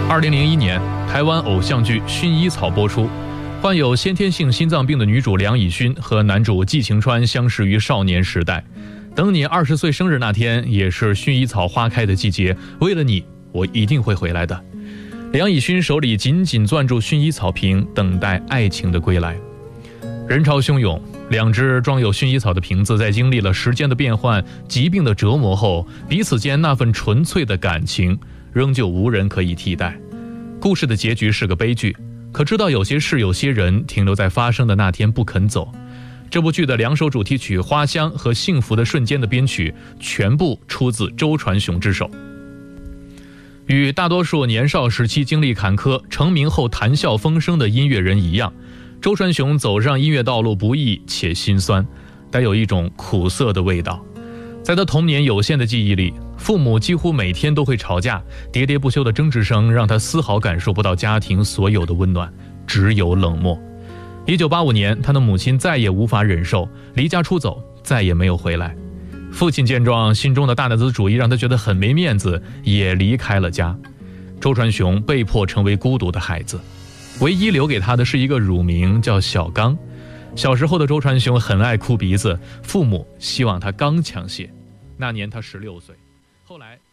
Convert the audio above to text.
2001年，台湾偶像剧《薰衣草》播出，患有先天性心脏病的女主梁以薰和男主季晴川相识于少年时代。等你20岁生日那天，也是薰衣草花开的季节，为了你，我一定会回来的。梁以薰手里紧紧攥住薰衣草瓶，等待爱情的归来。人潮汹涌，两只装有薰衣草的瓶子在经历了时间的变换、疾病的折磨后，彼此间那份纯粹的感情仍旧无人可以替代。故事的结局是个悲剧，可知道有些事有些人停留在发生的那天不肯走。这部剧的2首主题曲《花香》和《幸福的瞬间》的编曲全部出自周传雄之手。与大多数年少时期经历坎坷、成名后谈笑风生的音乐人一样，周传雄走上音乐道路不易且心酸，带有一种苦涩的味道。在他童年有限的记忆里，父母几乎每天都会吵架，喋喋不休的争执声让他丝毫感受不到家庭所有的温暖，只有冷漠。1985年，他的母亲再也无法忍受，离家出走，再也没有回来。父亲见状，心中的大男子主义让他觉得很没面子，也离开了家。周传雄被迫成为孤独的孩子，唯一留给他的是一个乳名，叫小刚。小时候的周传雄很爱哭鼻子，父母希望他刚强些。那年他16岁，后来